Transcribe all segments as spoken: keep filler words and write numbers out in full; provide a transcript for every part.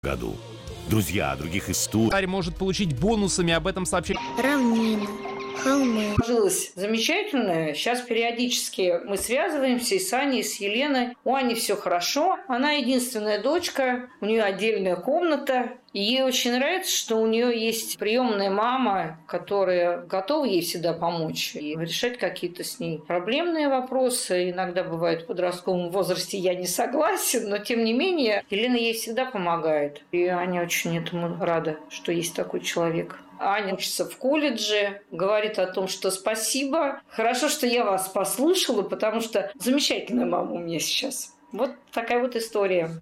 году. Друзья, других историй может получить бонусами, об этом сообщить. Равнина, холмы. Сложилось замечательно. Сейчас периодически мы связываемся и с Аней, и с Еленой. У Ани все хорошо. Она единственная дочка, у нее отдельная комната. И ей очень нравится, что у нее есть приемная мама, которая готова ей всегда помочь и решать какие-то с ней проблемные вопросы. Иногда бывает в подростковом возрасте я не согласен, но тем не менее Елена ей всегда помогает. И Аня очень этому рада, что есть такой человек. Аня учится в колледже, говорит о том, что спасибо, хорошо, что я вас послушала, потому что замечательная мама у меня сейчас. Вот такая вот история.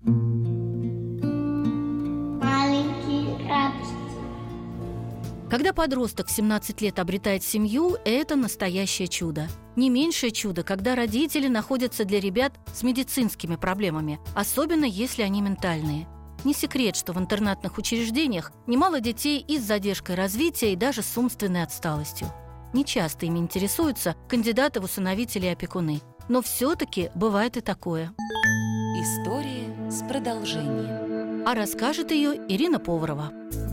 Когда подросток в семнадцать лет обретает семью, это настоящее чудо. Не меньшее чудо, когда родители находятся для ребят с медицинскими проблемами, особенно если они ментальные. Не секрет, что в интернатных учреждениях немало детей и с задержкой развития, и даже с умственной отсталостью. Нечасто ими интересуются кандидаты в усыновители и опекуны. Но все-таки бывает и такое. История с продолжением. А расскажет ее Ирина Поварова.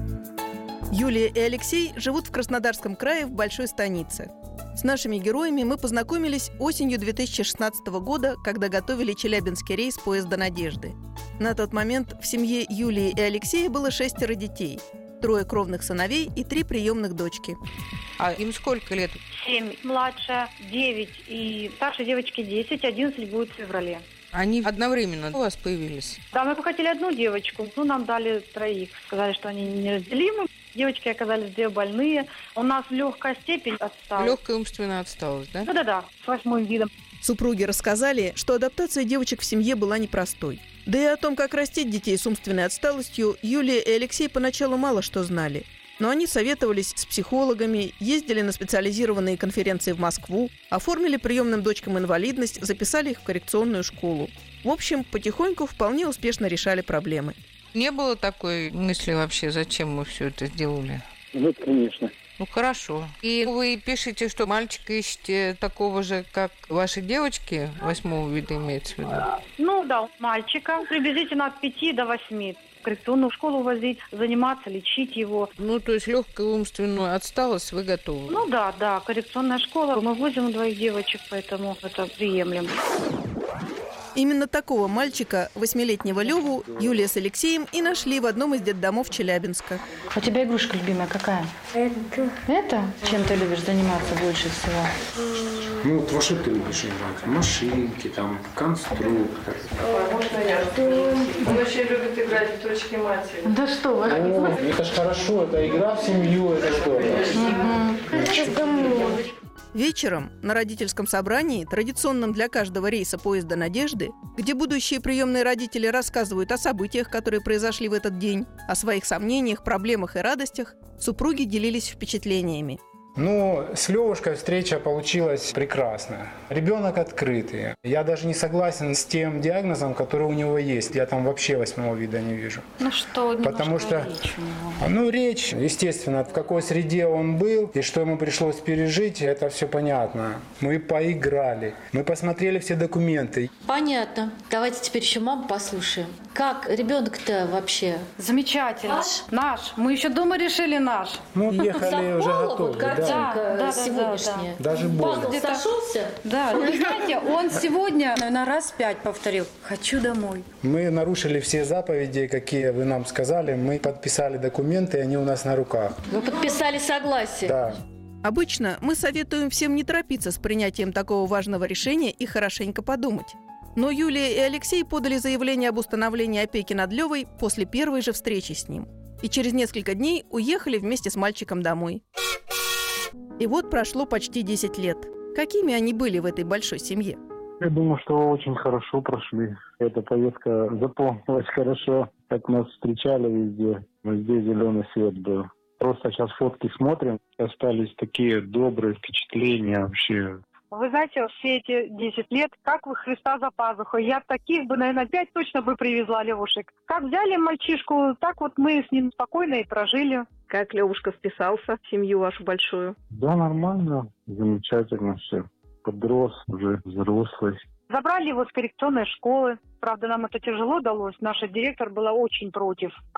Юлия и Алексей живут в Краснодарском крае в большой станице. С нашими героями мы познакомились осенью две тысячи шестнадцатого года, когда готовили челябинский рейс поезда «Надежды». На тот момент в семье Юлии и Алексея было шестеро детей. Трое кровных сыновей и три приемных дочки. А им сколько лет? Семь младшая, девять и старшей девочке десять, одиннадцать будет в феврале. Они одновременно у вас появились? Да, мы хотели одну девочку, ну нам дали троих. Сказали, что они неразделимы. Девочки оказались две больные. У нас легкая степень отсталости. Легкая умственная отсталость, да? Да-да-да, с восьмым видом. Супруги рассказали, что адаптация девочек в семье была непростой. Да и о том, как растить детей с умственной отсталостью, Юлия и Алексей поначалу мало что знали. Но они советовались с психологами, ездили на специализированные конференции в Москву, оформили приемным дочкам инвалидность, записали их в коррекционную школу. В общем, потихоньку вполне успешно решали проблемы. Не было такой мысли вообще, зачем мы все это сделали? Нет, конечно. Ну, хорошо. И вы пишете, что мальчика ищете такого же, как ваши девочки, восьмого вида имеется в виду? Ну да, мальчика приблизительно от пяти до восьми. В коррекционную школу возить, заниматься, лечить его. Ну, то есть легкую умственную отсталость вы готовы? Ну да, да, коррекционная школа. Мы возим двоих девочек, поэтому это приемлем. Именно такого мальчика, восьмилетнего Леву, Юлия с Алексеем и нашли в одном из детдомов Челябинска. У тебя игрушка любимая какая? Это. Это? Чем ты любишь заниматься больше всего? Ну, вот во что ты любишь играть? Машинки, там, конструктор. Можно я? Он вообще любит играть в точки матери. Да что вы? О, это ж хорошо, это игра в семью, это здорово. Хочу домой. Вечером на родительском собрании, традиционном для каждого рейса поезда «Надежды», где будущие приемные родители рассказывают о событиях, которые произошли в этот день, о своих сомнениях, проблемах и радостях, супруги делились впечатлениями. Ну, с Левушкой встреча получилась прекрасная. Ребенок открытый. Я даже не согласен с тем диагнозом, который у него есть. Я там вообще восьмого вида не вижу. Ну что, потому что речь у него? Ну, речь, естественно, в какой среде он был и что ему пришлось пережить, это все понятно. Мы поиграли, мы посмотрели все документы. Понятно. Давайте теперь еще маму послушаем. Как ребенок-то вообще? Замечательно. Наш? Наш. Мы еще дома решили наш. Ну, ехали уже готовы. Да, да, да, сегодняшняя. Да, да. Даже больно. Сошелся? Да, вы знаете, он сегодня, наверное, раз пять повторил: «Хочу домой». Мы нарушили все заповеди, какие вы нам сказали. Мы подписали документы, и они у нас на руках. Вы подписали согласие? Да. Обычно мы советуем всем не торопиться с принятием такого важного решения и хорошенько подумать. Но Юлия и Алексей подали заявление об установлении опеки над Левой после первой же встречи с ним. И через несколько дней уехали вместе с мальчиком домой. И вот прошло почти десять лет. Какими они были в этой большой семье? Я думаю, что очень хорошо прошли. Эта поездка запомнилась хорошо, как нас встречали везде. Везде зеленый свет был. Просто сейчас фотки смотрим, остались такие добрые впечатления вообще. Вы знаете, все эти десять лет, как вы Христа за пазухой. Я таких бы, наверное, пять точно бы привезла, Левушек. Как взяли мальчишку, так вот мы с ним спокойно и прожили. Как Левушка вписался в семью вашу большую? Да, нормально, замечательно все. Подрос, уже взрослый. Забрали его с коррекционной школы. Правда, нам это тяжело далось. Наша директор была очень против.